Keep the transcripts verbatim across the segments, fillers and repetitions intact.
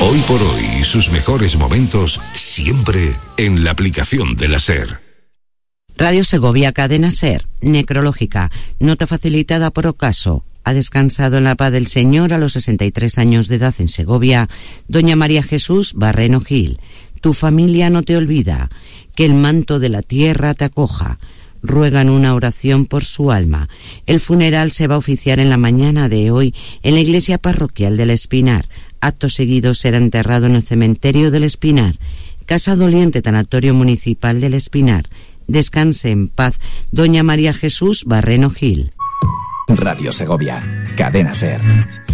Hoy por hoy y sus mejores momentos siempre en la aplicación de la SER. Radio Segovia, cadena SER, necrológica, nota facilitada por Ocaso. Ha descansado en la paz del Señor a los sesenta y tres años de edad en Segovia, doña María Jesús Barreno Gil. Tu familia no te olvida, que el manto de la tierra te acoja. Ruegan una oración por su alma. El funeral se va a oficiar en la mañana de hoy en la iglesia parroquial del Espinar. Acto seguido será enterrado en el cementerio del Espinar. Casa doliente, tanatorio municipal del Espinar. Descanse en paz, doña María Jesús Barreno Gil. Radio Segovia, cadena SER.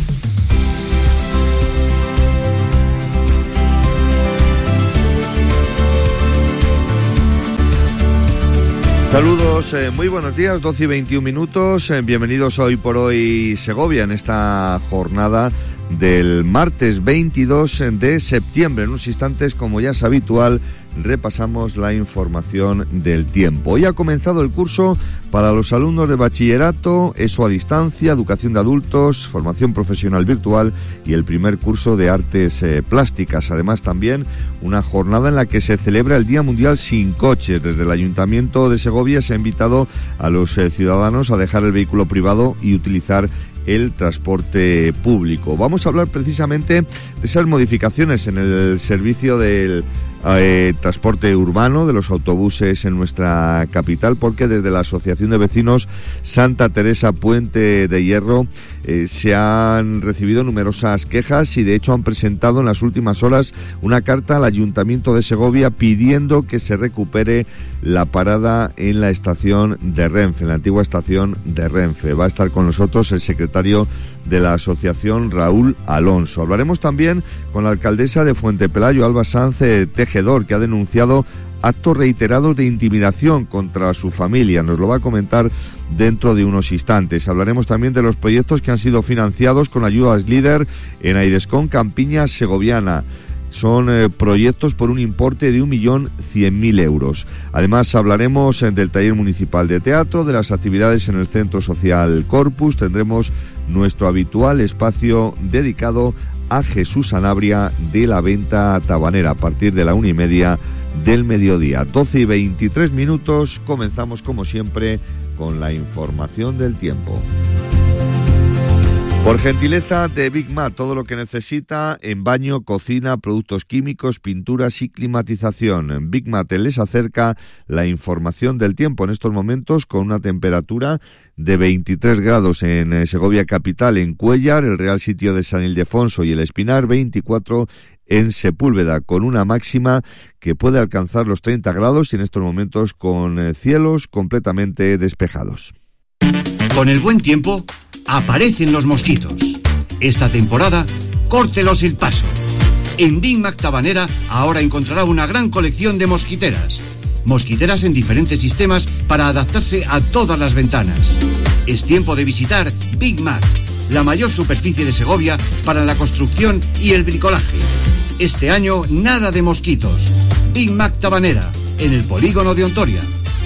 Saludos, eh, muy buenos días, doce y veintiún minutos, eh, bienvenidos a Hoy por Hoy Segovia en esta jornada del martes veintidós de septiembre. En unos instantes, como ya es habitual, repasamos la información del tiempo. Hoy ha comenzado el curso para los alumnos de bachillerato, ESO a distancia, educación de adultos, formación profesional virtual y el primer curso de artes eh, plásticas. Además, también una jornada en la que se celebra el Día Mundial sin Coches. Desde el Ayuntamiento de Segovia se ha invitado a los eh, ciudadanos a dejar el vehículo privado y utilizar el transporte público. Vamos a hablar precisamente de esas modificaciones en el servicio del eh, transporte urbano, de los autobuses en nuestra capital, porque desde la Asociación de Vecinos Santa Teresa Puente de Hierro eh, se han recibido numerosas quejas y de hecho han presentado en las últimas horas una carta al Ayuntamiento de Segovia pidiendo que se recupere la parada en la estación de Renfe, en la antigua estación de Renfe. Va a estar con nosotros el secretario de la asociación, Raúl Alonso. Hablaremos también con la alcaldesa de Fuente Pelayo, Alba Sanz Tejedor, que ha denunciado actos reiterados de intimidación contra su familia. Nos lo va a comentar dentro de unos instantes. Hablaremos también de los proyectos que han sido financiados con ayudas líder en Aidescon Campiña Segoviana. Son eh, proyectos por un importe de un millón cien mil euros. Además, hablaremos eh, del taller municipal de teatro, de las actividades en el Centro Social Corpus. Tendremos nuestro habitual espacio dedicado a Jesús Sanabria de la Venta Tabanera a partir de la una y media del mediodía. doce y veintitrés minutos. Comenzamos, como siempre, con la información del tiempo. Por gentileza de Big Mat, todo lo que necesita en baño, cocina, productos químicos, pinturas y climatización. Big Mat les acerca la información del tiempo en estos momentos con una temperatura de veintitrés grados en Segovia capital, en Cuéllar, el Real Sitio de San Ildefonso y el Espinar, veinticuatro en Sepúlveda, con una máxima que puede alcanzar los treinta grados y en estos momentos con cielos completamente despejados. Con el buen tiempo aparecen los mosquitos. Esta temporada, córtelos el paso. En Big Mac Tabanera ahora encontrará una gran colección de mosquiteras. Mosquiteras en diferentes sistemas para adaptarse a todas las ventanas. Es tiempo de visitar Big Mac, la mayor superficie de Segovia para la construcción y el bricolaje. Este año, nada de mosquitos. Big Mac Tabanera, en el polígono de Ontoria.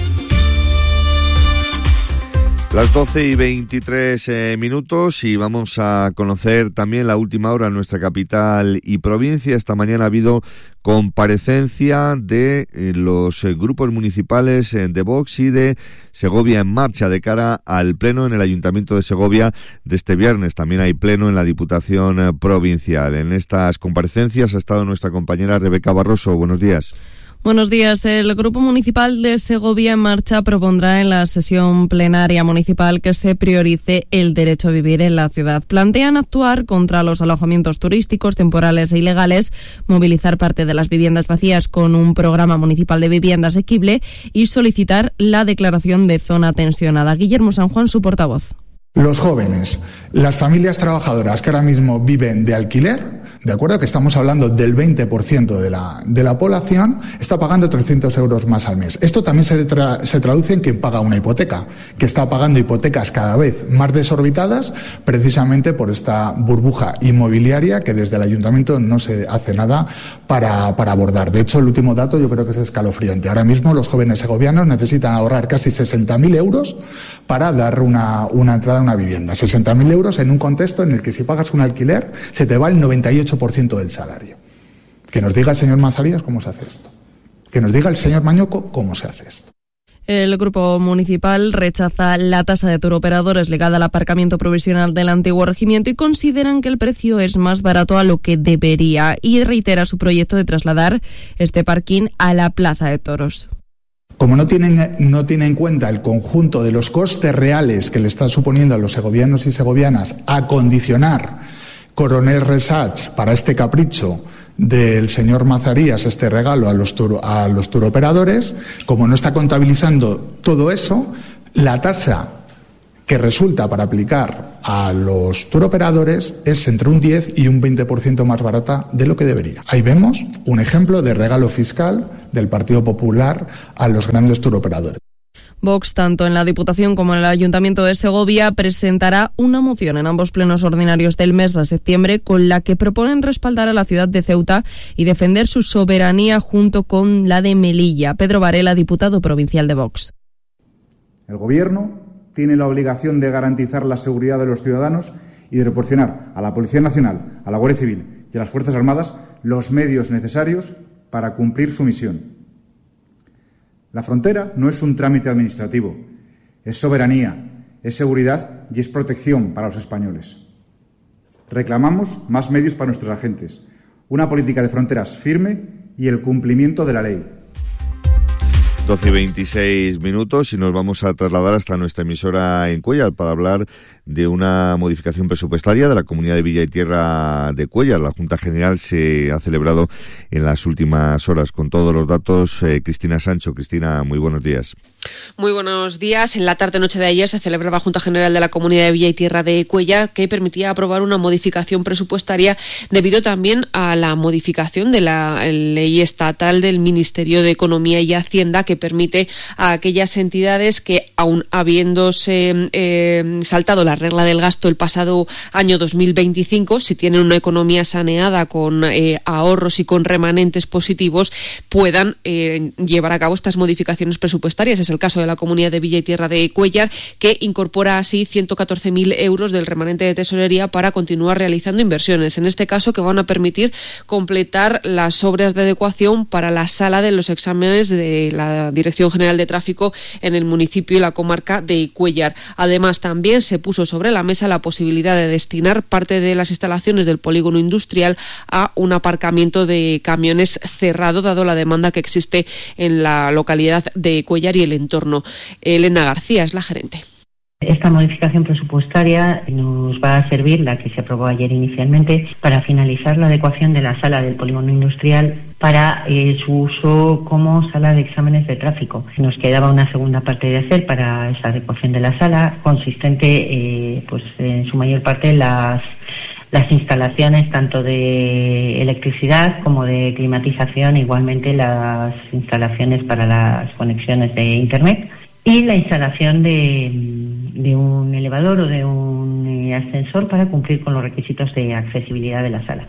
Las doce y veintitrés eh, minutos y vamos a conocer también la última hora en nuestra capital y provincia. Esta mañana ha habido comparecencia de eh, los eh, grupos municipales eh, de Vox y de Segovia en Marcha de cara al pleno en el Ayuntamiento de Segovia de este viernes. También hay pleno en la Diputación eh, Provincial. En estas comparecencias ha estado nuestra compañera Rebeca Barroso. Buenos días. Buenos días. El Grupo Municipal de Segovia en Marcha propondrá en la sesión plenaria municipal que se priorice el derecho a vivir en la ciudad. Plantean actuar contra los alojamientos turísticos temporales e ilegales, movilizar parte de las viviendas vacías con un programa municipal de vivienda asequible y solicitar la declaración de zona tensionada. Guillermo San Juan, su portavoz. Los jóvenes, las familias trabajadoras que ahora mismo viven de alquiler, de acuerdo, que estamos hablando del veinte por ciento de la, de la población, está pagando trescientos euros más al mes. Esto también se, tra- se traduce en quien paga una hipoteca, que está pagando hipotecas cada vez más desorbitadas, precisamente por esta burbuja inmobiliaria que desde el ayuntamiento no se hace nada para, para abordar. De hecho, el último dato yo creo que es escalofriante. Ahora mismo los jóvenes segovianos necesitan ahorrar casi sesenta mil euros para dar una, una entrada a una vivienda. sesenta mil euros en un contexto en el que si pagas un alquiler se te va el noventa y ocho ocho por ciento del salario. Que nos diga el señor Mazarías cómo se hace esto. Que nos diga el señor Mañoco cómo se hace esto. El Grupo Municipal rechaza la tasa de turoperadores ligada al aparcamiento provisional del antiguo regimiento y consideran que el precio es más barato a lo que debería, y reitera su proyecto de trasladar este parking a la Plaza de Toros. Como no tienen, no tiene en cuenta el conjunto de los costes reales que le están suponiendo a los segovianos y segovianas acondicionar Coronel Resach para este capricho del señor Mazarías, este regalo a los, turo, a los turoperadores, como no está contabilizando todo eso, la tasa que resulta para aplicar a los turoperadores es entre un diez y un veinte por ciento más barata de lo que debería. Ahí vemos un ejemplo de regalo fiscal del Partido Popular a los grandes turoperadores. Vox, tanto en la Diputación como en el Ayuntamiento de Segovia, presentará una moción en ambos plenos ordinarios del mes de septiembre con la que proponen respaldar a la ciudad de Ceuta y defender su soberanía junto con la de Melilla. Pedro Varela, diputado provincial de Vox. El Gobierno tiene la obligación de garantizar la seguridad de los ciudadanos y de proporcionar a la Policía Nacional, a la Guardia Civil y a las Fuerzas Armadas los medios necesarios para cumplir su misión. La frontera no es un trámite administrativo, es soberanía, es seguridad y es protección para los españoles. Reclamamos más medios para nuestros agentes, una política de fronteras firme y el cumplimiento de la ley. doce y veintiséis minutos y nos vamos a trasladar hasta nuestra emisora en Cuéllar para hablar de una modificación presupuestaria de la Comunidad de Villa y Tierra de Cuéllar. La Junta General se ha celebrado en las últimas horas con todos los datos. Eh, Cristina Sancho. Cristina, muy buenos días. Muy buenos días. En la tarde-noche de ayer se celebraba Junta General de la Comunidad de Villa y Tierra de Cuéllar, que permitía aprobar una modificación presupuestaria debido también a la modificación de la ley estatal del Ministerio de Economía y Hacienda, que permite a aquellas entidades que, aun habiéndose eh, saltado la regla del gasto el pasado año dos mil veinticinco, si tienen una economía saneada con eh, ahorros y con remanentes positivos, puedan eh, llevar a cabo estas modificaciones presupuestarias. Es el caso de la Comunidad de Villa y Tierra de Cuéllar, que incorpora así ciento catorce mil euros del remanente de tesorería para continuar realizando inversiones, en este caso que van a permitir completar las obras de adecuación para la sala de los exámenes de la Dirección General de Tráfico en el municipio y la comarca de Cuéllar. Además, también se puso sobre la mesa la posibilidad de destinar parte de las instalaciones del polígono industrial a un aparcamiento de camiones cerrado, dado la demanda que existe en la localidad de Cuéllar y el entorno. Elena García es la gerente. Esta modificación presupuestaria nos va a servir, la que se aprobó ayer inicialmente, para finalizar la adecuación de la sala del polígono industrial para eh, su uso como sala de exámenes de tráfico. Nos quedaba una segunda parte de hacer para esa adecuación de la sala, consistente eh, pues en su mayor parte en las las instalaciones tanto de electricidad como de climatización, igualmente las instalaciones para las conexiones de Internet y la instalación de, de un elevador o de un eh, ascensor para cumplir con los requisitos de accesibilidad de la sala.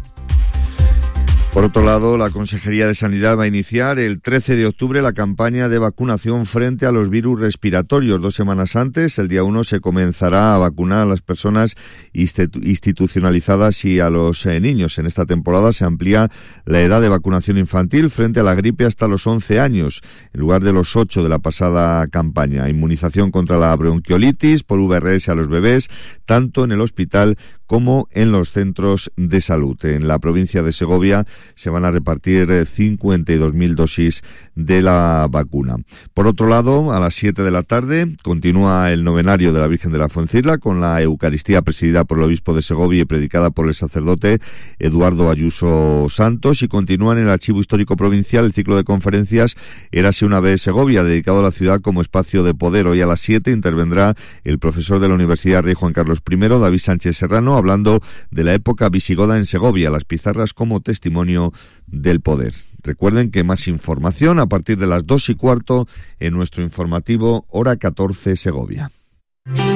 Por otro lado, la Consejería de Sanidad va a iniciar el trece de octubre la campaña de vacunación frente a los virus respiratorios. Dos semanas antes, el día uno, se comenzará a vacunar a las personas institucionalizadas y a los eh, niños. En esta temporada se amplía la edad de vacunación infantil frente a la gripe hasta los once años, en lugar de los ocho de la pasada campaña. Inmunización contra la bronquiolitis por V R S a los bebés, tanto en el hospital como en los centros de salud. En la provincia de Segovia se van a repartir cincuenta y dos mil dosis de la vacuna. Por otro lado, a las siete de la tarde continúa el novenario de la Virgen de la Fuencisla con la Eucaristía presidida por el obispo de Segovia y predicada por el sacerdote Eduardo Ayuso Santos, y continúa en el Archivo Histórico Provincial el ciclo de conferencias Érase una vez Segovia, dedicado a la ciudad como espacio de poder. Hoy a las siete intervendrá el profesor de la Universidad Rey Juan Carlos primero, David Sánchez Serrano, hablando de la época visigoda en Segovia, las pizarras como testimonio del poder. Recuerden que más información a partir de las dos y cuarto en nuestro informativo Hora catorce Segovia.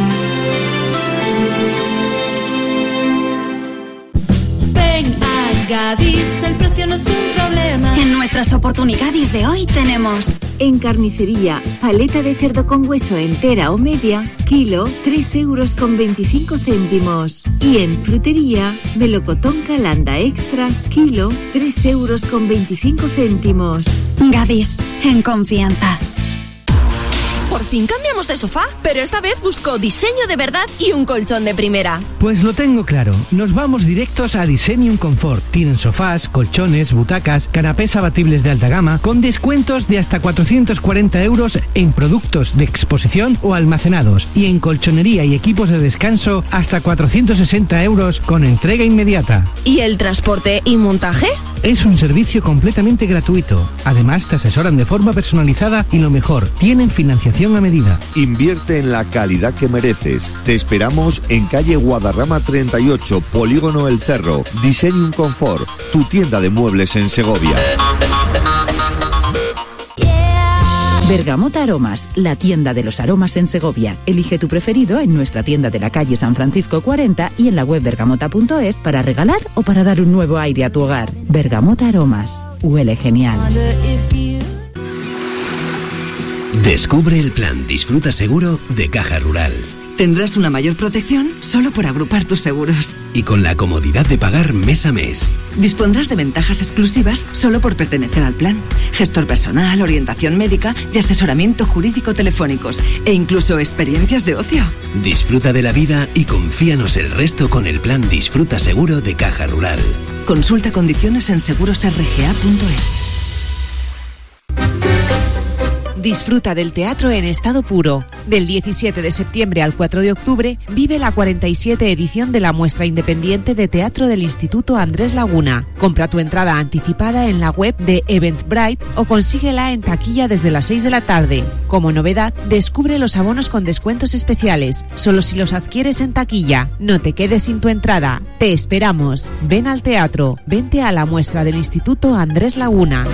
Ven a Gadis, el precio no es un problema. En nuestras oportunidades de hoy tenemos: en carnicería, paleta de cerdo con hueso entera o media, kilo, tres euros con veinticinco céntimos. Y en frutería, melocotón Calanda extra, kilo, tres euros con veinticinco céntimos. Gadis, en confianza. Por fin cambiamos de sofá, pero esta vez busco diseño de verdad y un colchón de primera. Pues lo tengo claro, nos vamos directos a Designium Comfort. Tienen sofás, colchones, butacas, canapés abatibles de alta gama, con descuentos de hasta cuatrocientos cuarenta euros en productos de exposición o almacenados, y en colchonería y equipos de descanso hasta cuatrocientos sesenta euros con entrega inmediata. ¿Y el transporte y montaje? Es un servicio completamente gratuito. Además, te asesoran de forma personalizada y lo mejor, tienen financiación a medida. Invierte en la calidad que mereces. Te esperamos en calle Guadarrama treinta y ocho, Polígono El Cerro. Designium Comfort, tu tienda de muebles en Segovia. Bergamota Aromas, la tienda de los aromas en Segovia. Elige tu preferido en nuestra tienda de la calle San Francisco cuarenta y en la web bergamota punto es para regalar o para dar un nuevo aire a tu hogar. Bergamota Aromas, huele genial. Descubre el plan Disfruta Seguro de Caja Rural. Tendrás una mayor protección solo por agrupar tus seguros. Y con la comodidad de pagar mes a mes. Dispondrás de ventajas exclusivas solo por pertenecer al plan. Gestor personal, orientación médica y asesoramiento jurídico telefónicos. E incluso experiencias de ocio. Disfruta de la vida y confíanos el resto con el plan Disfruta Seguro de Caja Rural. Consulta condiciones en seguros r g a punto es. Disfruta del teatro en estado puro. Del diecisiete de septiembre al cuatro de octubre vive la cuarenta y siete edición de la muestra independiente de teatro del Instituto Andrés Laguna. Compra tu entrada anticipada en la web de Eventbrite o consíguela en taquilla desde las seis de la tarde. Como novedad, descubre los abonos con descuentos especiales, solo si los adquieres en taquilla. No te quedes sin tu entrada. Te esperamos. Ven al teatro. Vente a la muestra del Instituto Andrés Laguna.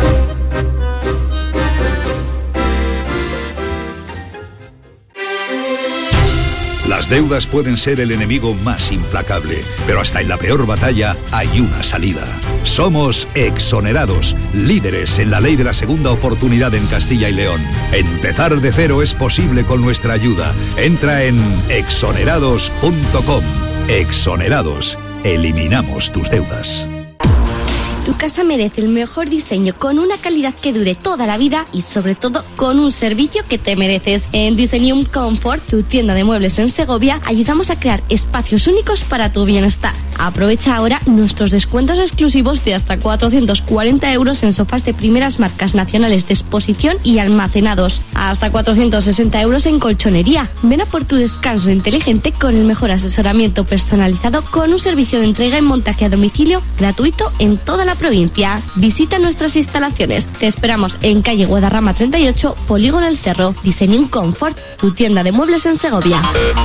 Las deudas pueden ser el enemigo más implacable, pero hasta en la peor batalla hay una salida. Somos Exonerados, líderes en la ley de la segunda oportunidad en Castilla y León. Empezar de cero es posible con nuestra ayuda. Entra en exonerados punto com. Exonerados. Eliminamos tus deudas. Tu casa merece el mejor diseño con una calidad que dure toda la vida y sobre todo con un servicio que te mereces. En Designium Comfort, tu tienda de muebles en Segovia, ayudamos a crear espacios únicos para tu bienestar. Aprovecha ahora nuestros descuentos exclusivos de hasta cuatrocientos cuarenta euros en sofás de primeras marcas nacionales de exposición y almacenados. Hasta cuatrocientos sesenta euros en colchonería. Ven a por tu descanso inteligente con el mejor asesoramiento personalizado con un servicio de entrega y montaje a domicilio gratuito en toda la provincia. Visita nuestras instalaciones. Te esperamos en calle Guadarrama treinta y ocho, Polígono El Cerro. Designium Comfort, tu tienda de muebles en Segovia.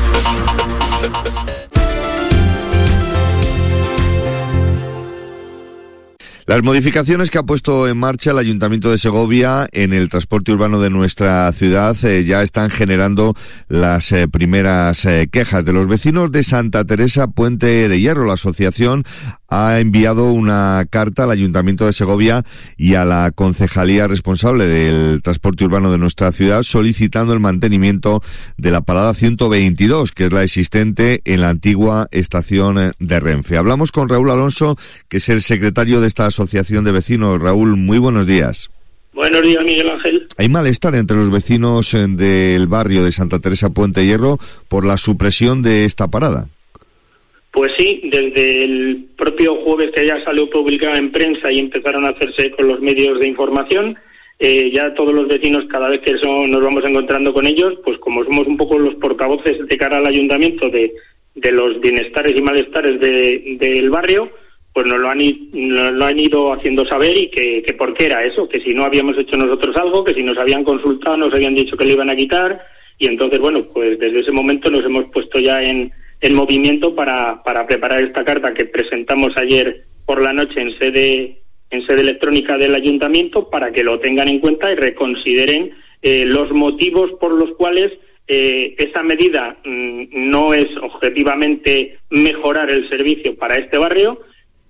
Las modificaciones que ha puesto en marcha el Ayuntamiento de Segovia en el transporte urbano de nuestra ciudad eh, ya están generando las eh, primeras eh, quejas de los vecinos de Santa Teresa Puente de Hierro. La asociación ha enviado una carta al Ayuntamiento de Segovia y a la concejalía responsable del transporte urbano de nuestra ciudad solicitando el mantenimiento de la parada ciento veintidós, que es la existente en la antigua estación de Renfe. Hablamos con Raúl Alonso, que es el secretario de esta asociación de vecinos. Raúl, muy buenos días. Buenos días, Miguel Ángel. Hay malestar entre los vecinos del barrio de Santa Teresa Puente Hierro por la supresión de esta parada. Pues sí, desde el propio jueves que ya salió publicada en prensa y empezaron a hacerse con los medios de información, eh, ya todos los vecinos, cada vez que eso nos vamos encontrando con ellos, pues como somos un poco los portavoces de cara al ayuntamiento de, de los bienestares y malestares de, del barrio, pues nos lo han, nos lo han ido haciendo saber y que, que por qué era eso, que si no habíamos hecho nosotros algo, que si nos habían consultado nos habían dicho que le iban a quitar, y entonces, bueno, pues desde ese momento nos hemos puesto ya en, en movimiento para, para preparar esta carta que presentamos ayer por la noche en sede, en sede electrónica del ayuntamiento para que lo tengan en cuenta y reconsideren eh, los motivos por los cuales eh, esa medida mmm, no es objetivamente mejorar el servicio para este barrio,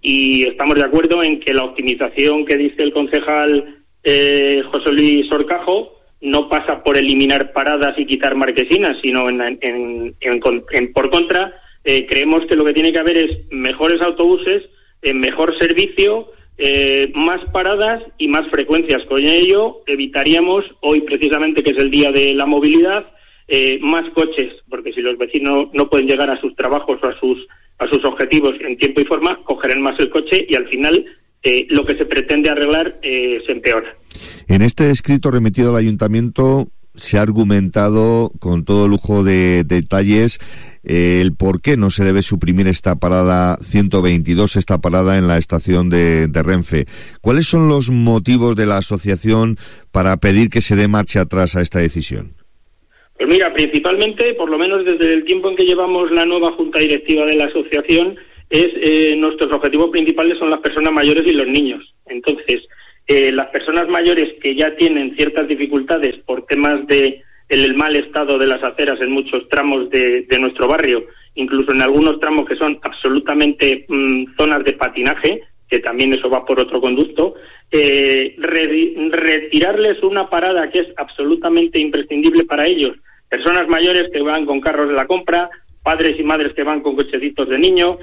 y estamos de acuerdo en que la optimización que dice el concejal eh, José Luis Horcajo no pasa por eliminar paradas y quitar marquesinas, sino en, en, en, en, en por contra, eh, creemos que lo que tiene que haber es mejores autobuses, eh, mejor servicio, eh, más paradas y más frecuencias. Con ello evitaríamos, hoy precisamente que es el día de la movilidad, eh, más coches, porque si los vecinos no pueden llegar a sus trabajos o a sus, a sus objetivos en tiempo y forma, cogerán más el coche y al final eh, lo que se pretende arreglar eh, se empeora. En este escrito remitido al Ayuntamiento se ha argumentado con todo lujo de detalles eh, el por qué no se debe suprimir esta parada ciento veintidós, esta parada en la estación de, de Renfe. ¿Cuáles son los motivos de la asociación para pedir que se dé marcha atrás a esta decisión? Pues mira, principalmente, por lo menos desde el tiempo en que llevamos la nueva junta directiva de la asociación, es eh, nuestros objetivos principales son las personas mayores y los niños. Entonces, Eh, las personas mayores que ya tienen ciertas dificultades por temas de el, el mal estado de las aceras en muchos tramos de, de nuestro barrio, incluso en algunos tramos que son absolutamente mmm, zonas de patinaje, que también eso va por otro conducto, eh, re, retirarles una parada que es absolutamente imprescindible para ellos. Personas mayores que van con carros de la compra, padres y madres que van con cochecitos de niños,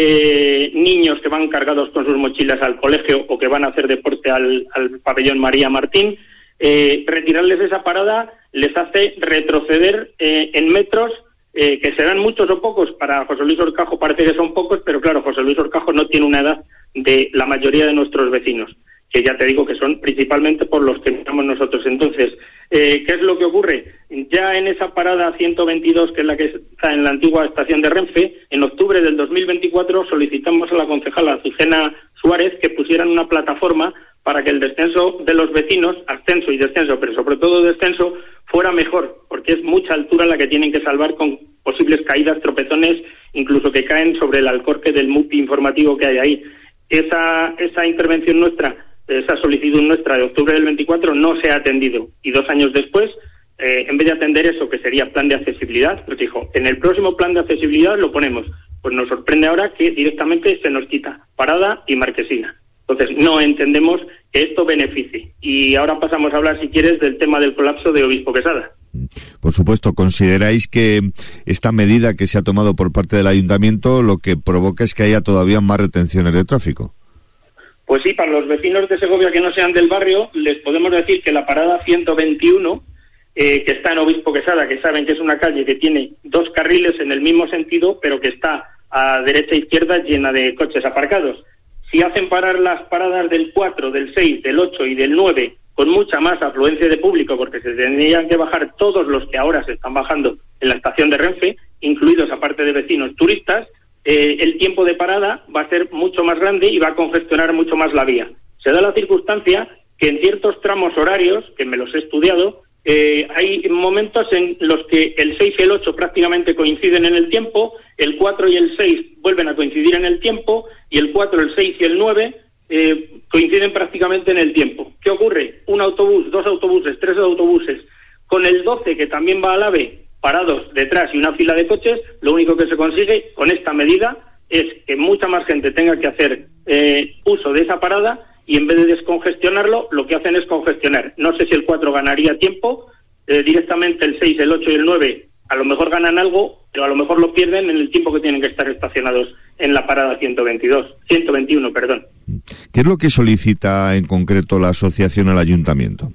Eh, niños que van cargados con sus mochilas al colegio o que van a hacer deporte al, al pabellón María Martín, eh, retirarles esa parada les hace retroceder eh, en metros, eh, que serán muchos o pocos. Para José Luis Horcajo parece que son pocos, pero claro, José Luis Horcajo no tiene una edad de la mayoría de nuestros vecinos, que ya te digo que son principalmente por los que estamos nosotros. Entonces, eh, ¿qué es lo que ocurre? Ya en esa parada ciento veintidós, que es la que está en la antigua estación de Renfe, en octubre del dos mil veinticuatro solicitamos a la concejala Azucena Suárez que pusieran una plataforma para que el descenso de los vecinos, ascenso y descenso, pero sobre todo descenso, fuera mejor, porque es mucha altura la que tienen que salvar con posibles caídas, tropezones, incluso que caen sobre el alcorque del MUPI informativo que hay ahí. Esa, esa intervención nuestra, esa solicitud nuestra de octubre del veinticuatro no se ha atendido, y dos años después, eh, en vez de atender eso, que sería plan de accesibilidad, nos dijo, en el próximo plan de accesibilidad lo ponemos. Pues nos sorprende ahora que directamente se nos quita parada y marquesina. Entonces, no entendemos que esto beneficie. Y ahora pasamos a hablar, si quieres, del tema del colapso de Obispo Quesada. Por supuesto, ¿consideráis que esta medida que se ha tomado por parte del Ayuntamiento lo que provoca es que haya todavía más retenciones de tráfico? Pues sí, para los vecinos de Segovia que no sean del barrio, les podemos decir que la parada ciento veintiuno, eh, que está en Obispo Quesada, que saben que es una calle que tiene dos carriles en el mismo sentido, pero que está a derecha e izquierda llena de coches aparcados. Si hacen parar las paradas del cuatro, del seis, del ocho y del nueve con mucha más afluencia de público, porque se tendrían que bajar todos los que ahora se están bajando en la estación de Renfe, incluidos aparte de vecinos turistas, eh, el tiempo de parada va a ser mucho más grande y va a congestionar mucho más la vía. Se da la circunstancia que en ciertos tramos horarios, que me los he estudiado, eh, hay momentos en los que el seis y el ocho prácticamente coinciden en el tiempo, el cuatro y el seis vuelven a coincidir en el tiempo, y el cuatro, el seis y el nueve eh, coinciden prácticamente en el tiempo. ¿Qué ocurre? Un autobús, dos autobuses, tres autobuses, con el doce que también va al AVE, parados detrás y una fila de coches, lo único que se consigue con esta medida es que mucha más gente tenga que hacer eh, uso de esa parada, y en vez de descongestionarlo, lo que hacen es congestionar. No sé si el cuatro ganaría tiempo, eh, directamente el seis, el ocho y el nueve a lo mejor ganan algo, pero a lo mejor lo pierden en el tiempo que tienen que estar estacionados en la parada ciento veintidós, ciento veintiuno, perdón. ¿Qué es lo que solicita en concreto la asociación al Ayuntamiento?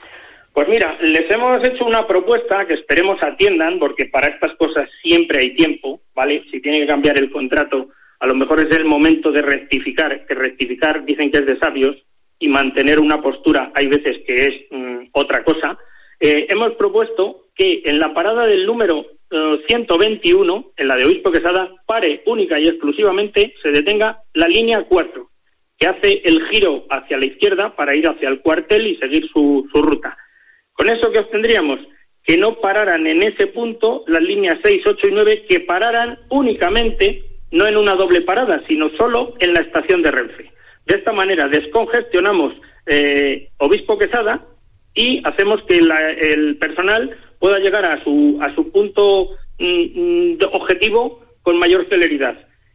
Pues mira, les hemos hecho una propuesta que esperemos atiendan, porque para estas cosas siempre hay tiempo, ¿vale? Si tiene que cambiar el contrato, a lo mejor es el momento de rectificar, que rectificar dicen que es de sabios, y mantener una postura hay veces que es mmm, otra cosa. Eh, hemos propuesto que en la parada del número uh, ciento veintiuno, en la de Obispo Quesada, pare única y exclusivamente, se detenga la línea cuatro, que hace el giro hacia la izquierda para ir hacia el cuartel y seguir su, su ruta. ¿Con eso qué obtendríamos? Que no pararan en ese punto las líneas seis, ocho y nueve, que pararan únicamente, no en una doble parada, sino solo en la estación de Renfe. De esta manera descongestionamos eh, Obispo Quesada y hacemos que la, el personal pueda llegar a su a su punto mm, objetivo con mayor celeridad.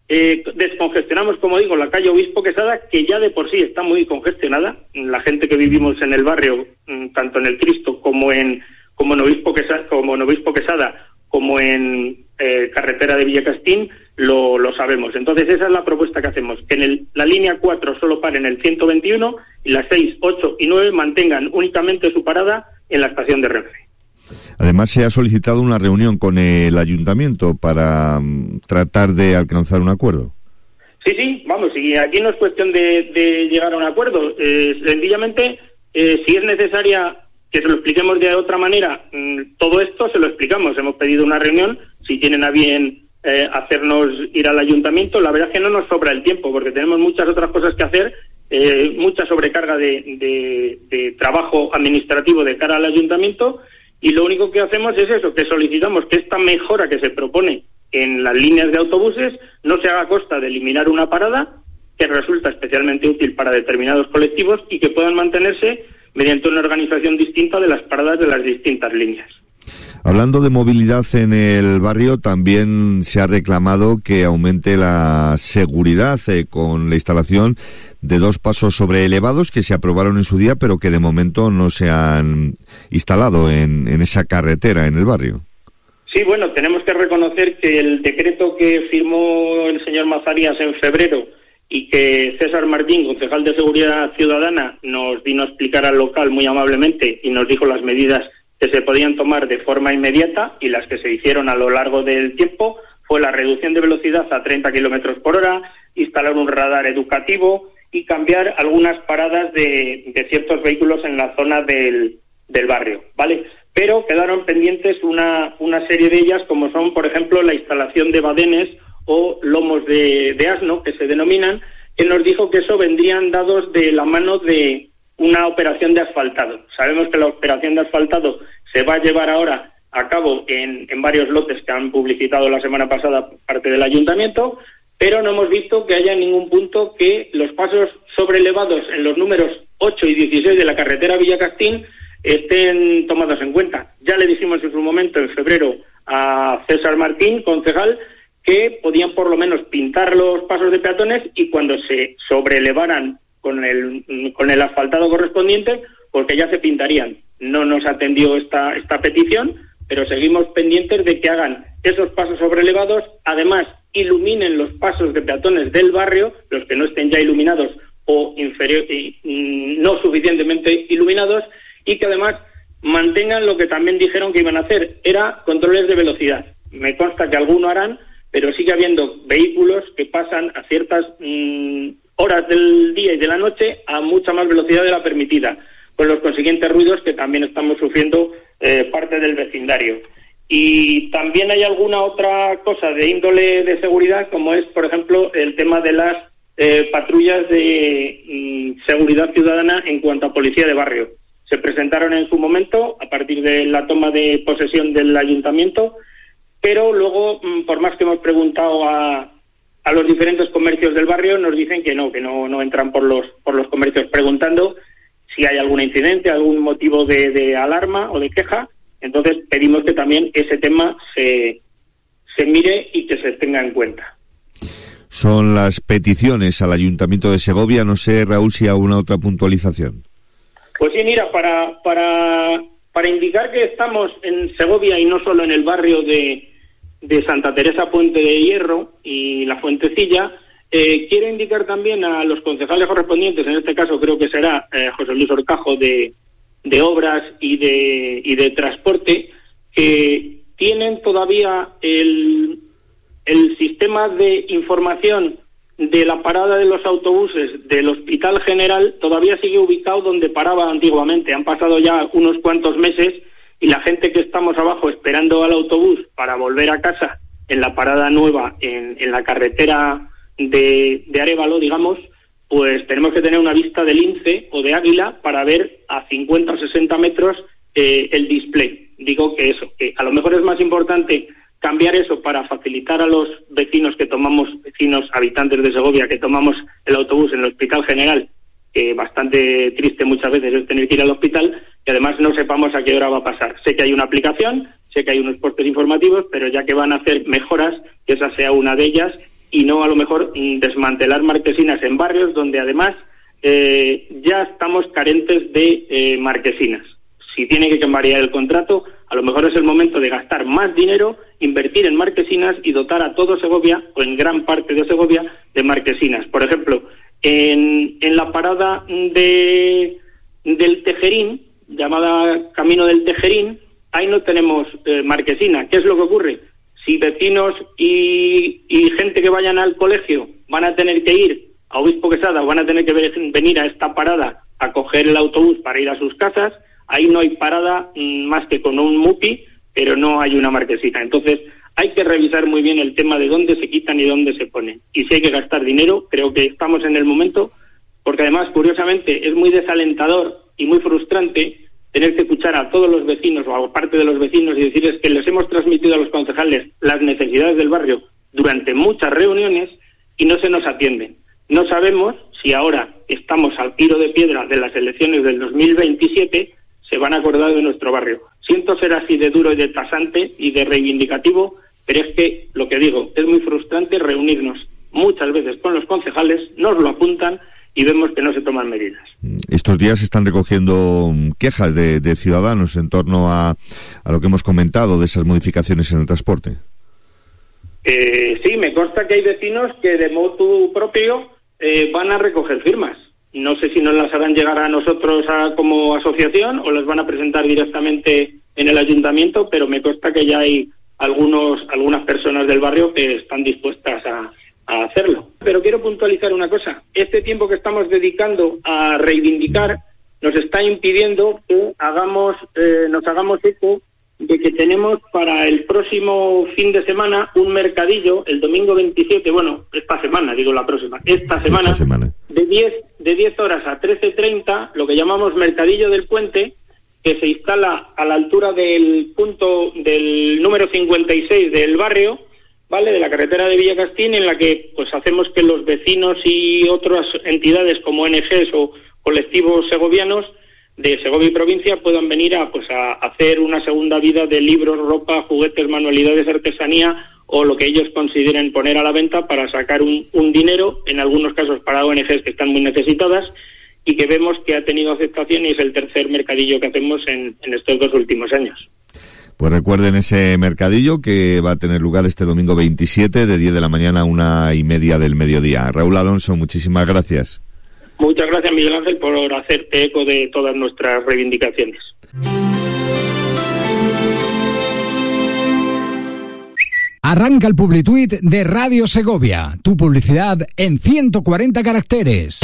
Eh, descongestionamos, como digo, la calle Obispo Quesada, que ya de por sí está muy congestionada. La gente que vivimos en el barrio, tanto en el Cristo como en como en Obispo Quesada, como en Obispo Quesada, como en eh, carretera de Villacastín, lo, lo sabemos. Entonces esa es la propuesta que hacemos, que en el, la línea cuatro solo pare en el ciento veintiuno y las seis, ocho y nueve mantengan únicamente su parada en la estación de Renfe. Además, se ha solicitado una reunión con el ayuntamiento para um, tratar de alcanzar un acuerdo. Sí, sí, vamos, y aquí no es cuestión de, de llegar a un acuerdo. Eh, sencillamente, eh, si es necesaria que se lo expliquemos de otra manera, mmm, todo esto se lo explicamos. Hemos pedido una reunión, si tienen a bien eh, hacernos ir al ayuntamiento. La verdad es que no nos sobra el tiempo, porque tenemos muchas otras cosas que hacer, eh, mucha sobrecarga de, de, de trabajo administrativo de cara al ayuntamiento. Y lo único que hacemos es eso, que solicitamos que esta mejora que se propone en las líneas de autobuses no se haga a costa de eliminar una parada que resulta especialmente útil para determinados colectivos y que puedan mantenerse mediante una organización distinta de las paradas de las distintas líneas. Hablando de movilidad en el barrio, también se ha reclamado que aumente la seguridad eh, con la instalación de dos pasos sobre elevados que se aprobaron en su día, pero que de momento no se han instalado en, en esa carretera en el barrio. Sí, bueno, tenemos que reconocer que el decreto que firmó el señor Mazarias en febrero y que César Martín, concejal de Seguridad Ciudadana, nos vino a explicar al local muy amablemente y nos dijo las medidas que se podían tomar de forma inmediata y las que se hicieron a lo largo del tiempo, fue la reducción de velocidad a treinta kilómetros por hora, instalar un radar educativo y cambiar algunas paradas de, de ciertos vehículos en la zona del, del barrio, ¿vale? Pero quedaron pendientes una, una serie de ellas, como son, por ejemplo, la instalación de badenes o lomos de, de asno, que se denominan, que nos dijo que eso vendrían dados de la mano de una operación de asfaltado. Sabemos que la operación de asfaltado se va a llevar ahora a cabo en, en varios lotes que han publicitado la semana pasada por parte del ayuntamiento, pero no hemos visto que haya en ningún punto que los pasos sobrelevados en los números ocho y dieciséis de la carretera Villacastín estén tomados en cuenta. Ya le dijimos en su momento, en febrero, a César Martín, concejal, que podían por lo menos pintar los pasos de peatones y cuando se sobrelevaran con el con el asfaltado correspondiente, porque ya se pintarían. No nos atendió esta esta petición, pero seguimos pendientes de que hagan esos pasos sobrelevados, además iluminen los pasos de peatones del barrio, los que no estén ya iluminados o inferior, no suficientemente iluminados, y que además mantengan lo que también dijeron que iban a hacer, era controles de velocidad. Me consta que alguno harán, pero sigue habiendo vehículos que pasan a ciertas mmm, horas del día y de la noche a mucha más velocidad de la permitida, con los consiguientes ruidos que también estamos sufriendo eh, parte del vecindario. Y también hay alguna otra cosa de índole de seguridad, como es, por ejemplo, el tema de las eh, patrullas de mm, seguridad ciudadana en cuanto a policía de barrio. Se presentaron en su momento, a partir de la toma de posesión del ayuntamiento, pero luego, mm, por más que hemos preguntado a a los diferentes comercios del barrio, nos dicen que no, que no, no entran por los por los comercios, preguntando si hay algún incidente, algún motivo de, de alarma o de queja. Entonces pedimos que también ese tema se, se mire y que se tenga en cuenta. Son las peticiones al Ayuntamiento de Segovia. No sé, Raúl, si hay alguna otra puntualización. Pues sí, mira, para, para, para indicar que estamos en Segovia y no solo en el barrio de de Santa Teresa Puente de Hierro y La Fuentecilla, eh, quiero indicar también a los concejales correspondientes, en este caso creo que será eh, José Luis Orcajo de, de Obras y de, y de Transporte, que tienen todavía el, el sistema de información de la parada de los autobuses del Hospital General, todavía sigue ubicado donde paraba antiguamente. Han pasado ya unos cuantos meses y la gente que estamos abajo esperando al autobús para volver a casa en la parada nueva, en, en la carretera de, de Arévalo, digamos, pues tenemos que tener una vista de lince o de águila para ver a cincuenta o sesenta metros eh, el display. Digo que eso, que a lo mejor es más importante cambiar eso para facilitar a los vecinos que tomamos, vecinos habitantes de Segovia, que tomamos el autobús en el Hospital General, que bastante triste muchas veces es tener que ir al hospital, que además no sepamos a qué hora va a pasar. Sé que hay una aplicación, sé que hay unos postes informativos, pero ya que van a hacer mejoras, que esa sea una de ellas, y no a lo mejor desmantelar marquesinas en barrios donde además eh, ya estamos carentes de eh, marquesinas. Si tiene que variar el contrato, a lo mejor es el momento de gastar más dinero, invertir en marquesinas y dotar a todo Segovia, o en gran parte de Segovia, de marquesinas. Por ejemplo, en, en la parada de del Tejerín, llamada Camino del Tejerín, ahí no tenemos eh, marquesina. ¿Qué es lo que ocurre? Si vecinos y, y gente que vayan al colegio van a tener que ir a Obispo Quesada, van a tener que venir a esta parada a coger el autobús para ir a sus casas, ahí no hay parada mmm, más que con un MUPI, pero no hay una marquesina. Entonces hay que revisar muy bien el tema de dónde se quitan y dónde se ponen. Y si hay que gastar dinero, creo que estamos en el momento, porque además, curiosamente, es muy desalentador y muy frustrante tener que escuchar a todos los vecinos o a parte de los vecinos y decirles que les hemos transmitido a los concejales las necesidades del barrio durante muchas reuniones y no se nos atienden. No sabemos si ahora estamos al tiro de piedra de las elecciones del dos mil veintisiete se van a acordar de nuestro barrio. Siento ser así de duro y de tasante y de reivindicativo, pero es que, lo que digo, es muy frustrante reunirnos muchas veces con los concejales, nos lo apuntan y vemos que no se toman medidas. Estos días se están recogiendo quejas de, de ciudadanos en torno a, a lo que hemos comentado de esas modificaciones en el transporte. Eh, sí, me consta que hay vecinos que de motu propio eh, van a recoger firmas. No sé si nos las harán llegar a nosotros a, como asociación o las van a presentar directamente en el ayuntamiento, pero me consta que ya hay algunos algunas personas del barrio que están dispuestas a, a hacerlo. Pero quiero puntualizar una cosa. Este tiempo que estamos dedicando a reivindicar nos está impidiendo que hagamos eh, nos hagamos eco de que tenemos para el próximo fin de semana un mercadillo, el domingo veintisiete, bueno, esta semana, digo la próxima, esta semana, esta semana. de diez de diez horas a trece treinta, lo que llamamos Mercadillo del Puente, que se instala a la altura del punto del número cincuenta y seis del barrio, ¿vale?, de la carretera de Villacastín, en la que pues hacemos que los vecinos y otras entidades como O N Ges o colectivos segovianos de Segovia y provincia puedan venir a pues a hacer una segunda vida de libros, ropa, juguetes, manualidades, artesanía o lo que ellos consideren poner a la venta para sacar un, un dinero, en algunos casos para O N Ges que están muy necesitadas y que vemos que ha tenido aceptación y es el tercer mercadillo que hacemos en, en estos dos últimos años. Pues recuerden ese mercadillo que va a tener lugar este domingo veintisiete de diez de la mañana a una y media del mediodía. Raúl Alonso, muchísimas gracias. Muchas gracias, Miguel Ángel, por hacerte eco de todas nuestras reivindicaciones. Arranca el Publituit de Radio Segovia, tu publicidad en ciento cuarenta caracteres.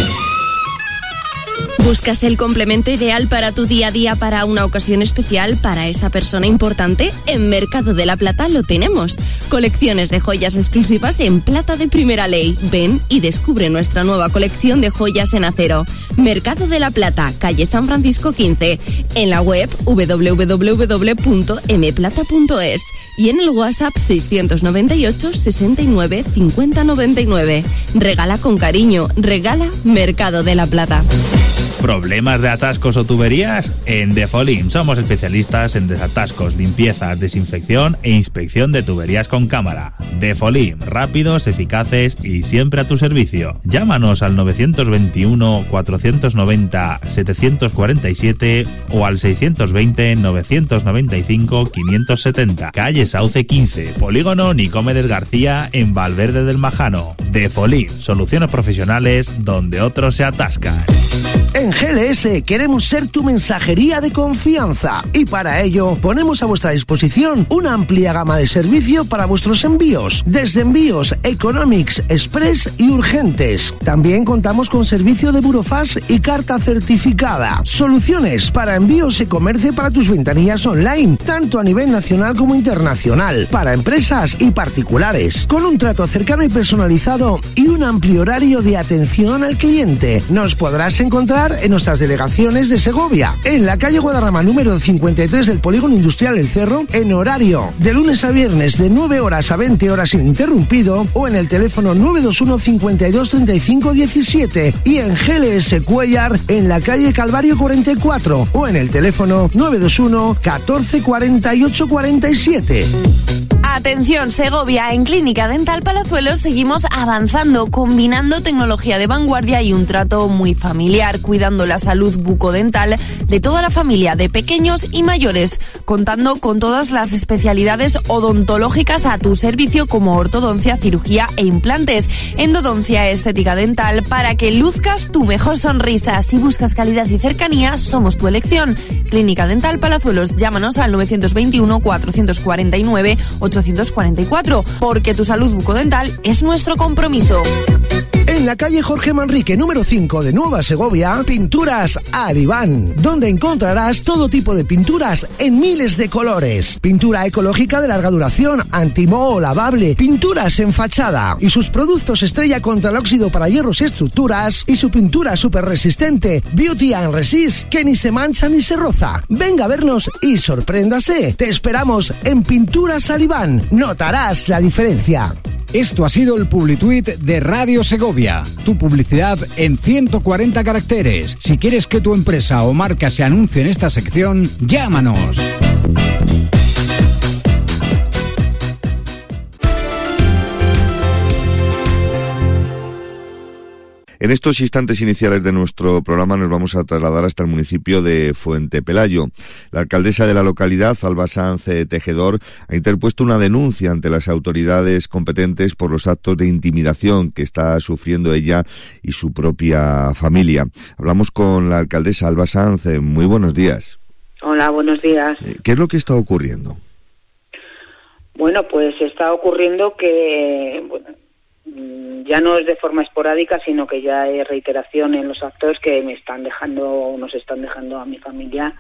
¿Buscas el complemento ideal para tu día a día, para una ocasión especial, para esa persona importante? En Mercado de la Plata lo tenemos. Colecciones de joyas exclusivas en plata de primera ley. Ven y descubre nuestra nueva colección de joyas en acero. Mercado de la Plata, calle San Francisco quince. En la web doble u doble u doble u punto m plata punto es y en el WhatsApp seiscientos noventa y ocho, sesenta y nueve, cincuenta noventa y nueve. Regala con cariño. Regala Mercado de la Plata. ¿Problemas de atascos o tuberías? En Defolim somos especialistas en desatascos, limpiezas, desinfección e inspección de tuberías con cámara. Defolim, rápidos, eficaces y siempre a tu servicio. Llámanos al novecientos veintiuno, cuatrocientos noventa, setecientos cuarenta y siete o al seiscientos veinte, novecientos noventa y cinco, quinientos setenta. Calle Sauce quince, Polígono Nicomedes García en Valverde del Majano. Defolim, soluciones profesionales donde otros se atascan. En G L S queremos ser tu mensajería de confianza y para ello ponemos a vuestra disposición una amplia gama de servicio para vuestros envíos, desde envíos Economics, Express y urgentes. También contamos con servicio de burofax y carta certificada. Soluciones para envíos y comercio para tus ventanillas online, tanto a nivel nacional como internacional, para empresas y particulares, con un trato cercano y personalizado y un amplio horario de atención al cliente. Nos podrás encontrar en nuestras delegaciones de Segovia, en la calle Guadarrama número cincuenta y tres del Polígono Industrial El Cerro, en horario de lunes a viernes de nueve horas a veinte horas ininterrumpido, o en el teléfono nueve dos uno, cincuenta y dos, treinta y cinco diecisiete, y en G L S Cuellar en la calle Calvario cuarenta y cuatro, o en el teléfono nueve dos uno, catorce, cuarenta y ocho, cuarenta y siete. Atención, Segovia, en Clínica Dental Palazuelos seguimos avanzando, combinando tecnología de vanguardia y un trato muy familiar, cuidando la salud bucodental de toda la familia, de pequeños y mayores, contando con todas las especialidades odontológicas a tu servicio como ortodoncia, cirugía e implantes, endodoncia, estética dental, para que luzcas tu mejor sonrisa. Si buscas calidad y cercanía, somos tu elección. Clínica Dental Palazuelos, llámanos al nueve dos uno, cuatro cuatro nueve, ocho cuatro cuatro, porque tu salud bucodental es nuestro compromiso. En la calle Jorge Manrique, número cinco de Nueva Segovia, Pinturas Alibán, donde encontrarás todo tipo de pinturas en miles de colores. Pintura ecológica de larga duración, antimoho, lavable, pinturas en fachada y sus productos estrella contra el óxido para hierros y estructuras y su pintura súper resistente, Beauty and Resist, que ni se mancha ni se roza. Venga a vernos y sorpréndase. Te esperamos en Pinturas Alibán. Notarás la diferencia. Esto ha sido el Publituit de Radio Segovia, tu publicidad en ciento cuarenta caracteres. Si quieres que tu empresa o marca se anuncie en esta sección, llámanos. En estos instantes iniciales de nuestro programa nos vamos a trasladar hasta el municipio de Fuente Pelayo. La alcaldesa de la localidad, Alba Sanz Tejedor, ha interpuesto una denuncia ante las autoridades competentes por los actos de intimidación que está sufriendo ella y su propia familia. Hablamos con la alcaldesa Alba Sanz. Muy buenos días. Hola, buenos días. ¿Qué es lo que está ocurriendo? Bueno, pues está ocurriendo que... Bueno, ya no es de forma esporádica, sino que ya hay reiteración en los actos que me están dejando, nos están dejando a mi familia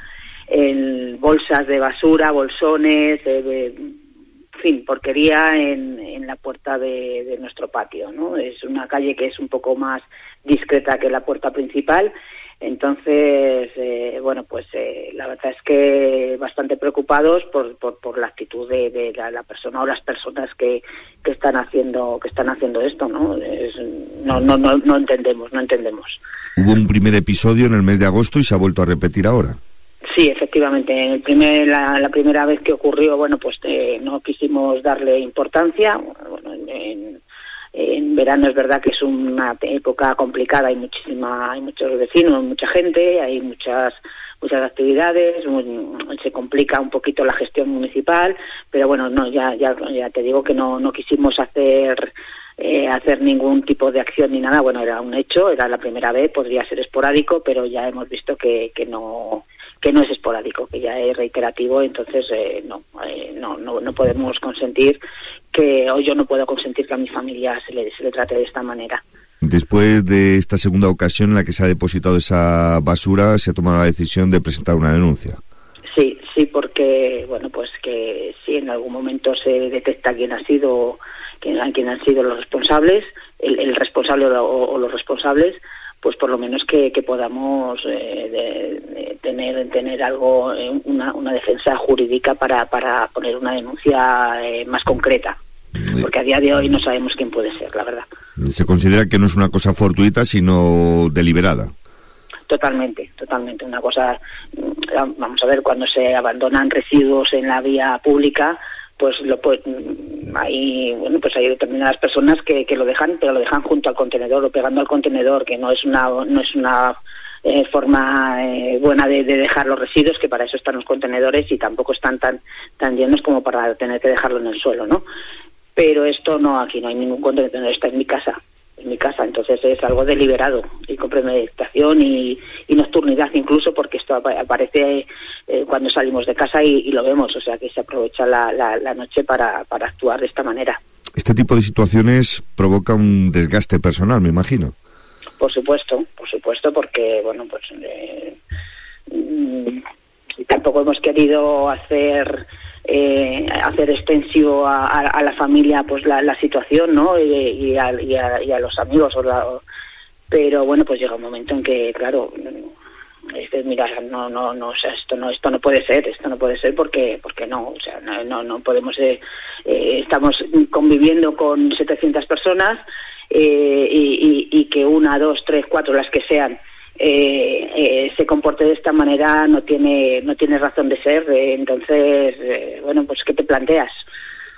en bolsas de basura, bolsones, de, de, en fin, porquería en, en la puerta de, de nuestro patio, ¿no? Es una calle que es un poco más discreta que la puerta principal. Entonces, eh, bueno, pues eh, la verdad es que bastante preocupados por, por, por la actitud de, de la, la persona o las personas que, que están haciendo que están haciendo esto, ¿no? Es, no, no, no, no entendemos, no entendemos. Hubo un primer episodio en el mes de agosto y se ha vuelto a repetir ahora. Sí, efectivamente. En el primer, la, la primera vez que ocurrió, bueno, pues eh, no quisimos darle importancia. Bueno, en, En verano es verdad que es una época complicada, hay muchísima, hay muchos vecinos, mucha gente, hay muchas muchas actividades, muy, se complica un poquito la gestión municipal, pero bueno, no, ya ya ya te digo que no no quisimos hacer eh, hacer ningún tipo de acción ni nada. Bueno, era un hecho, era la primera vez, podría ser esporádico, pero ya hemos visto que que no que no es esporádico, que ya es reiterativo, entonces eh, no, eh, no no no podemos consentir que, o yo no puedo consentir que a mi familia se le, se le trate de esta manera. Después de esta segunda ocasión en la que se ha depositado esa basura, se ha tomado la decisión de presentar una denuncia. Sí, sí, porque, bueno, pues que si en algún momento se detecta quién ha sido, quién, quién han sido los responsables, el, el responsable o, o los responsables, pues por lo menos que, que podamos eh, de, de tener tener algo, eh, una, una defensa jurídica para, para poner una denuncia eh, más concreta, porque a día de hoy no sabemos quién puede ser, la verdad. Se considera que no es una cosa fortuita, sino deliberada. Totalmente, totalmente. Una cosa, vamos a ver, cuando se abandonan residuos en la vía pública, pues lo pues, hay bueno pues hay determinadas personas que, que lo dejan, pero lo dejan junto al contenedor o pegando al contenedor, que no es una no es una eh, forma eh, buena de, de dejar los residuos, que para eso están los contenedores y tampoco están tan tan llenos como para tener que dejarlo en el suelo, ¿no? Pero esto no, aquí no hay ningún contenedor, está en mi casa. En mi casa, entonces es algo deliberado y con premeditación y, y nocturnidad incluso, porque esto aparece eh, cuando salimos de casa y, y lo vemos, o sea que se aprovecha la, la, la noche para, para actuar de esta manera. Este tipo de situaciones provoca un desgaste personal, me imagino. Por supuesto, por supuesto, porque bueno, pues eh, mm, tampoco hemos querido hacer Eh, hacer extensivo a, a, a la familia pues la, la situación, ¿no? Y, y, a, y, a, y a los amigos, o la, o, pero bueno, pues llega un momento en que, claro, este, mira, no, no, no, o sea, esto no, esto no puede ser, esto no puede ser porque, porque no, o sea, no, no, no podemos, eh, eh, estamos conviviendo con setecientas personas eh, y, y, y que una, dos, tres, cuatro, las que sean, Eh, eh, se comporte de esta manera no tiene no tiene razón de ser. Eh, entonces eh, bueno, pues ¿qué te planteas?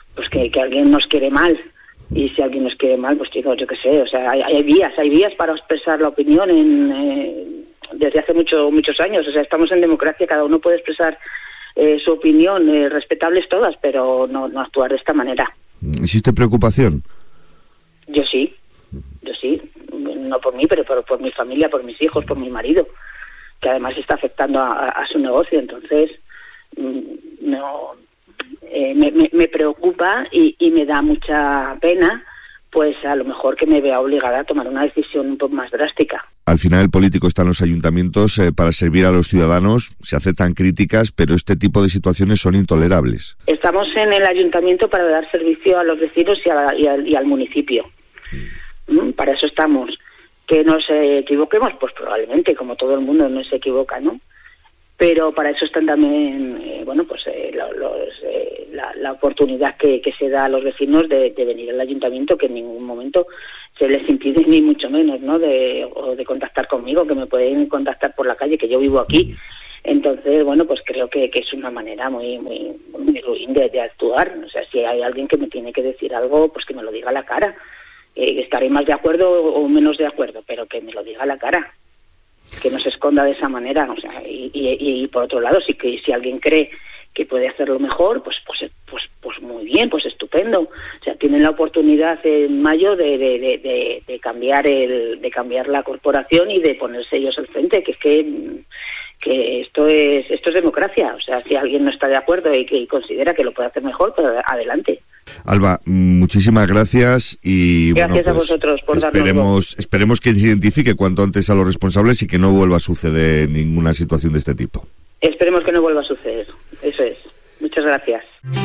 pues que, que alguien nos quiere mal. Y si alguien nos quiere mal, pues chicos, yo qué sé, o sea, hay, hay vías, hay vías para expresar la opinión en, eh, desde hace mucho, muchos años. O sea, estamos en democracia, cada uno puede expresar eh, su opinión, eh, respetables todas, pero no, no actuar de esta manera. ¿Existe preocupación? Yo sí, yo sí, no por mí, pero por, por mi familia, por mis hijos, por mi marido, que además está afectando a, a su negocio. Entonces, no... Eh, me, me, me preocupa y, y me da mucha pena, pues a lo mejor que me vea obligada a tomar una decisión un poco más drástica. Al final el político está en los ayuntamientos eh, para servir a los ciudadanos, se aceptan críticas, pero este tipo de situaciones son intolerables. Estamos en el ayuntamiento para dar servicio a los vecinos y, a, y, al, y al municipio. ¿Mm? Para eso estamos. ¿Que nos eh, equivoquemos? Pues probablemente, como todo el mundo no se equivoca, ¿no? Pero para eso están también, eh, bueno, pues eh, los, los, eh, la, la oportunidad que, que se da a los vecinos de, de venir al ayuntamiento, que en ningún momento se les impide, ni mucho menos, ¿no?, de, o de contactar conmigo, que me pueden contactar por la calle, que yo vivo aquí. Entonces, bueno, pues creo que, que es una manera muy muy, muy ruin de, de actuar. O sea, si hay alguien que me tiene que decir algo, pues que me lo diga a la cara. Eh, estaré más de acuerdo o menos de acuerdo, pero que me lo diga a la cara. Que no se esconda de esa manera, o sea, y, y, y por otro lado, si que si alguien cree que puede hacerlo mejor, pues pues pues pues muy bien, pues estupendo. O sea, tienen la oportunidad en mayo de de, de, de, de cambiar el de cambiar la corporación y de ponerse ellos al frente, que es que que esto es esto es democracia. O sea, si alguien no está de acuerdo y que y considera que lo puede hacer mejor, pues adelante. Alba, muchísimas gracias y gracias bueno, pues, a vosotros por esperemos, darnos esperemos que se identifique cuanto antes a los responsables y que no vuelva a suceder ninguna situación de este tipo. Esperemos que no vuelva a suceder, eso es. Muchas gracias.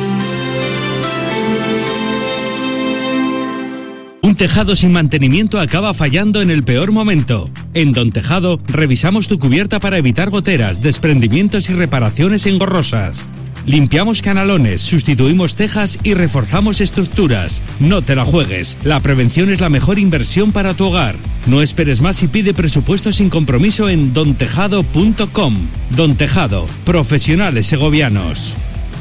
Un tejado sin mantenimiento acaba fallando en el peor momento. En Don Tejado revisamos tu cubierta para evitar goteras, desprendimientos y reparaciones engorrosas. Limpiamos canalones, sustituimos tejas y reforzamos estructuras. No te la juegues. La prevención es la mejor inversión para tu hogar. No esperes más y pide presupuesto sin compromiso en don tejado punto com. Don Tejado, profesionales segovianos.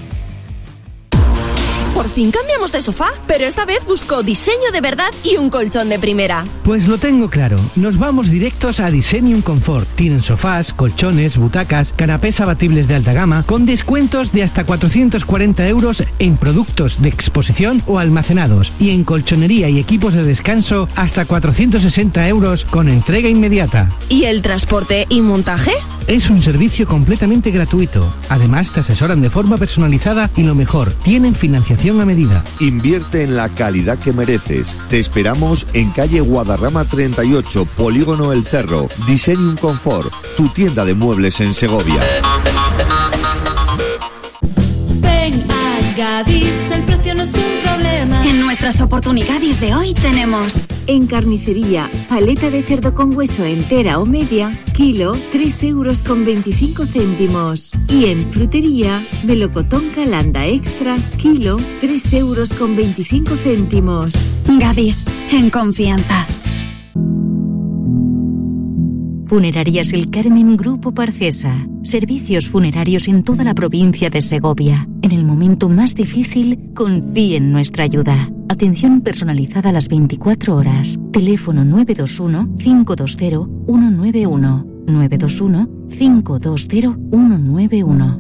Por fin cambiamos de sofá, pero esta vez busco diseño de verdad y un colchón de primera. Pues lo tengo claro, nos vamos directos a Designium Comfort. Tienen sofás, colchones, butacas, canapés abatibles de alta gama con descuentos de hasta cuatrocientos cuarenta euros en productos de exposición o almacenados, y en colchonería y equipos de descanso hasta cuatrocientos sesenta euros con entrega inmediata. ¿Y el transporte y montaje? Es un servicio completamente gratuito. Además, te asesoran de forma personalizada y lo mejor, tienen financiación a medida. Invierte en la calidad que mereces. Te esperamos en calle Guadarrama treinta y ocho, Polígono El Cerro. Designium Comfort, tu tienda de muebles en Segovia. Ven a Gadis, el precio no es un problema. En nuestras oportunidades de hoy tenemos... En carnicería, paleta de cerdo con hueso entera o media, kilo, tres euros con veinticinco céntimos. Y en frutería, melocotón calanda extra, kilo, tres euros con veinticinco céntimos. Gadis, en confianza. Funerarias El Carmen Grupo Parcesa. Servicios funerarios en toda la provincia de Segovia. En el momento más difícil, confíe en nuestra ayuda. Atención personalizada a las veinticuatro horas. Teléfono nueve dos uno, cinco dos cero, uno nueve uno. nueve dos uno, cinco dos cero, uno nueve uno.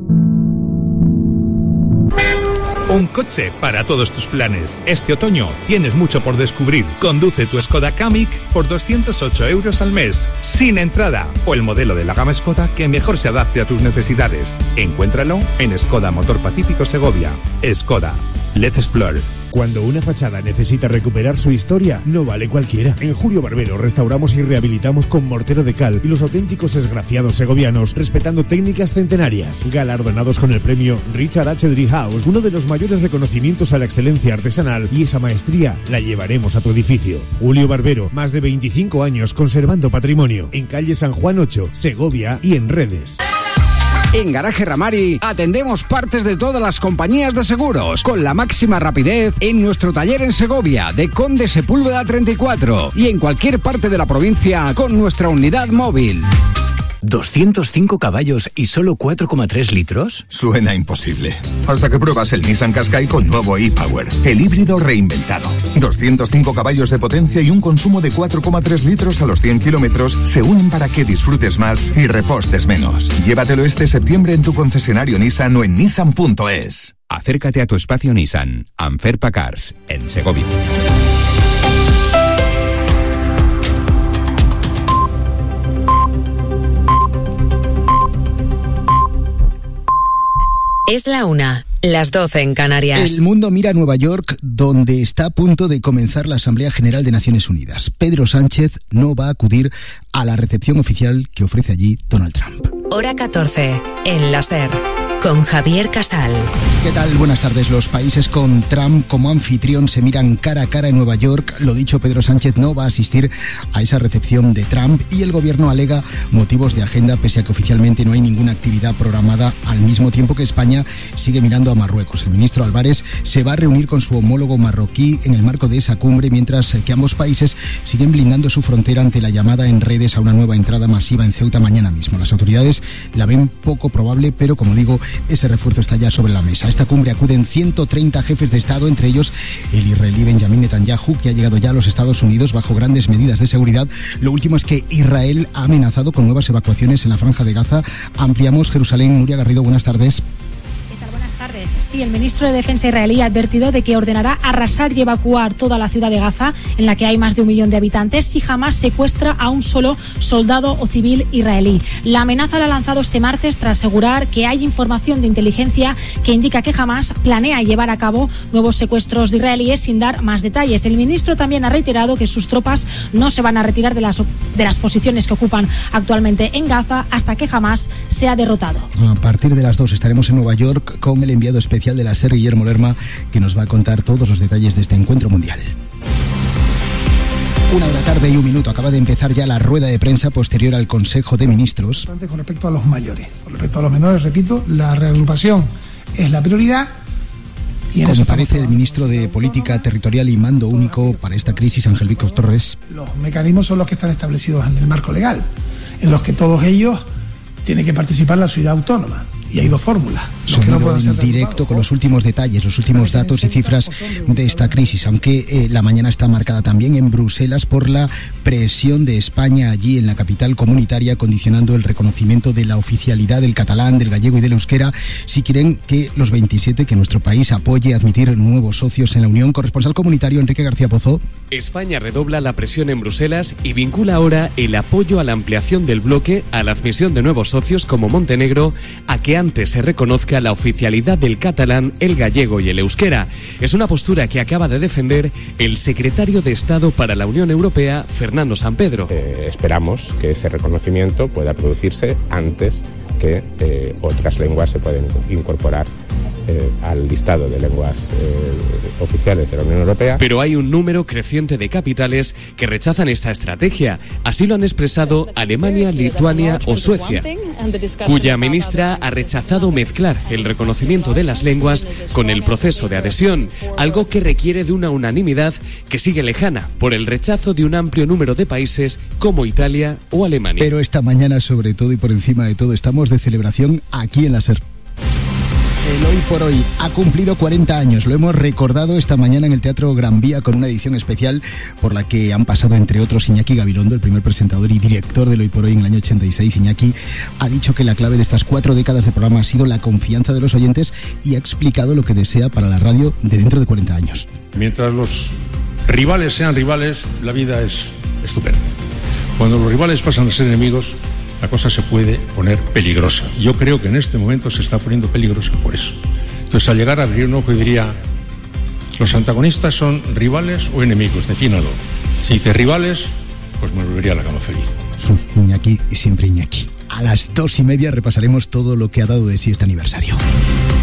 Un coche para todos tus planes. Este otoño tienes mucho por descubrir. Conduce tu Skoda Kamiq por doscientos ocho euros al mes, sin entrada, o el modelo de la gama Skoda que mejor se adapte a tus necesidades. Encuéntralo en Skoda Motor Pacífico Segovia. Skoda. Let's explore. Cuando una fachada necesita recuperar su historia, no vale cualquiera. En Julio Barbero restauramos y rehabilitamos con mortero de cal y los auténticos esgraciados segovianos, respetando técnicas centenarias. Galardonados con el premio Richard H. Driehaus, uno de los mayores reconocimientos a la excelencia artesanal, y esa maestría la llevaremos a tu edificio. Julio Barbero, más de veinticinco años conservando patrimonio. En calle San Juan ocho, Segovia, y en redes. En Garaje Ramari atendemos partes de todas las compañías de seguros con la máxima rapidez en nuestro taller en Segovia de Conde Sepúlveda treinta y cuatro y en cualquier parte de la provincia con nuestra unidad móvil. ¿doscientos cinco caballos y solo cuatro coma tres litros? Suena imposible. Hasta que pruebas el Nissan Qashqai con nuevo e-Power, el híbrido reinventado. doscientos cinco caballos de potencia y un consumo de cuatro coma tres litros a los cien kilómetros se unen para que disfrutes más y repostes menos. Llévatelo este septiembre en tu concesionario Nissan o en nissan punto es. Acércate a tu espacio Nissan, Anferpa Cars, en Segovia. Es la una, las doce en Canarias. El mundo mira a Nueva York, donde está a punto de comenzar la Asamblea General de Naciones Unidas. Pedro Sánchez no va a acudir a la recepción oficial que ofrece allí Donald Trump. Hora catorce, en la SER, con Javier Casal. ¿Qué tal? Buenas tardes. Los países con Trump como anfitrión se miran cara a cara en Nueva York. Lo dicho, Pedro Sánchez no va a asistir a esa recepción de Trump y el gobierno alega motivos de agenda, pese a que oficialmente no hay ninguna actividad programada, al mismo tiempo que España sigue mirando a Marruecos. El ministro Álvarez se va a reunir con su homólogo marroquí en el marco de esa cumbre, mientras que ambos países siguen blindando su frontera ante la llamada en redes a una nueva entrada masiva en Ceuta mañana mismo. Las autoridades la ven poco probable, pero como digo, ese refuerzo está ya sobre la mesa. A esta cumbre acuden ciento treinta jefes de Estado, entre ellos el israelí Benjamin Netanyahu, que ha llegado ya a los Estados Unidos bajo grandes medidas de seguridad. Lo último es que Israel ha amenazado con nuevas evacuaciones en la Franja de Gaza. Ampliamos Jerusalén. Nuria Garrido, buenas tardes. Sí, el ministro de Defensa israelí ha advertido de que ordenará arrasar y evacuar toda la ciudad de Gaza, en la que hay más de un millón de habitantes, si jamás secuestra a un solo soldado o civil israelí. La amenaza la ha lanzado este martes tras asegurar que hay información de inteligencia que indica que Hamás planea llevar a cabo nuevos secuestros de israelíes, sin dar más detalles. El ministro también ha reiterado que sus tropas no se van a retirar de las, de las posiciones que ocupan actualmente en Gaza hasta que Hamás sea derrotado. A partir de las dos estaremos en Nueva York con el enviado especial de la SER, Guillermo Lerma, que nos va a contar todos los detalles de este encuentro mundial. Una de la tarde y un minuto. Acaba de empezar ya la rueda de prensa posterior al Consejo de Ministros. Con respecto a los mayores, con respecto a los menores, repito, la reagrupación es la prioridad. Y en Como eso parece el ministro de Política Territorial y Mando Único para esta crisis, Ángel Víctor Torres. Los mecanismos son los que están establecidos en el marco legal, en los que todos ellos tienen que participar la ciudad autónoma. Y hay dos fórmulas. Los que no pueden ser directo con los últimos detalles, los últimos datos y cifras de esta crisis, aunque eh, la mañana está marcada también en Bruselas por la presión de España allí en la capital comunitaria, condicionando el reconocimiento de la oficialidad del catalán, del gallego y del euskera, si quieren que los veintisiete, que nuestro país apoye admitir nuevos socios en la Unión. Corresponsal comunitario Enrique García Pozo. España redobla la presión en Bruselas y vincula ahora el apoyo a la ampliación del bloque a la admisión de nuevos socios como Montenegro, a que antes se reconozca la oficialidad del catalán, el gallego y el euskera. Es una postura que acaba de defender el secretario de Estado para la Unión Europea, Fernando Sampedro. Eh, esperamos que ese reconocimiento pueda producirse antes que eh, otras lenguas se pueden incorporar eh, al listado de lenguas eh, oficiales de la Unión Europea. Pero hay un número creciente de capitales que rechazan esta estrategia. Así lo han expresado Alemania, Lituania o Suecia, cuya ministra ha rechazado mezclar el reconocimiento de las lenguas con el proceso de adhesión, algo que requiere de una unanimidad que sigue lejana por el rechazo de un amplio número de países como Italia o Alemania. Pero esta mañana, sobre todo y por encima de todo, estamos de celebración aquí en la SER. El Hoy por Hoy ha cumplido cuarenta años. Lo hemos recordado esta mañana en el Teatro Gran Vía con una edición especial por la que han pasado, entre otros, Iñaki Gabilondo, el primer presentador y director del Hoy por Hoy en el año ochenta y seis. Iñaki ha dicho que la clave de estas cuatro décadas de programa ha sido la confianza de los oyentes y ha explicado lo que desea para la radio de dentro de cuarenta años. Mientras los rivales sean rivales, la vida es estupenda. Cuando los rivales pasan a ser enemigos, la cosa se puede poner peligrosa. Yo creo que en este momento se está poniendo peligrosa por eso. Entonces, al llegar a abrir un ojo, yo diría, ¿los antagonistas son rivales o enemigos? Defínalo. Si dice rivales, pues me volvería a la cama feliz. Iñaki, siempre Iñaki. A las dos y media repasaremos todo lo que ha dado de sí este aniversario.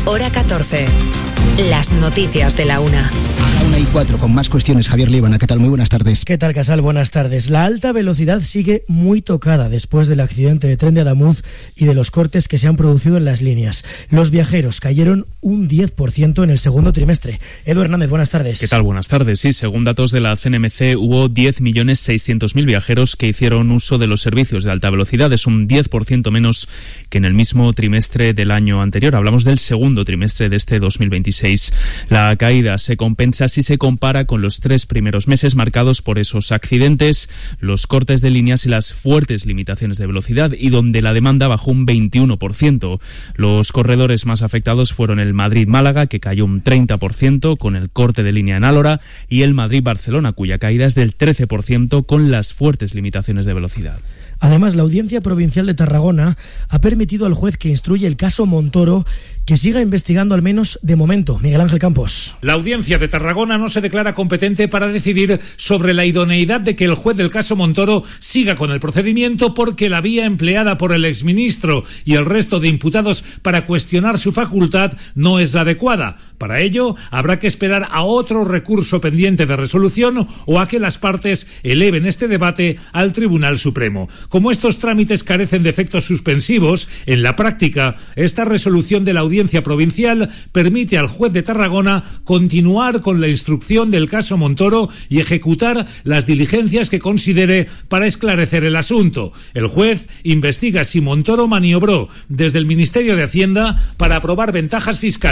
hora catorce. Las noticias de la una. A la una y cuatro, con más cuestiones. Javier Líbana, ¿qué tal? Muy buenas tardes. ¿Qué tal, Casal? Buenas tardes. La alta velocidad sigue muy tocada después del accidente de tren de Adamuz y de los cortes que se han producido en las líneas. Los viajeros cayeron un diez por ciento en el segundo trimestre. Edu Hernández, buenas tardes. ¿Qué tal? Buenas tardes. Sí, según datos de la C N M C, hubo diez millones seiscientos mil viajeros que hicieron uso de los servicios de alta velocidad. Es un diez por ciento menos que en el mismo trimestre del año anterior. Hablamos del segundo trimestre de este dos mil veintiséis. La caída se compensa si se compara con los tres primeros meses marcados por esos accidentes, los cortes de líneas y las fuertes limitaciones de velocidad, y donde la demanda bajó un veintiuno por ciento. Los corredores más afectados fueron el Madrid-Málaga, que cayó un treinta por ciento con el corte de línea en Álora, y el Madrid-Barcelona, cuya caída es del trece por ciento con las fuertes limitaciones de velocidad. Además, la Audiencia Provincial de Tarragona ha permitido al juez que instruye el caso Montoro que siga investigando, al menos de momento. Miguel Ángel Campos. La Audiencia de Tarragona no se declara competente para decidir sobre la idoneidad de que el juez del caso Montoro siga con el procedimiento, porque la vía empleada por el exministro y el resto de imputados para cuestionar su facultad no es la adecuada. Para ello, habrá que esperar a otro recurso pendiente de resolución o a que las partes eleven este debate al Tribunal Supremo. Como estos trámites carecen de efectos suspensivos, en la práctica, esta resolución de la Audiencia Provincial permite al juez de Tarragona continuar con la instrucción del caso Montoro y ejecutar las diligencias que considere para esclarecer el asunto. El juez investiga si Montoro maniobró desde el Ministerio de Hacienda para aprobar ventajas fiscales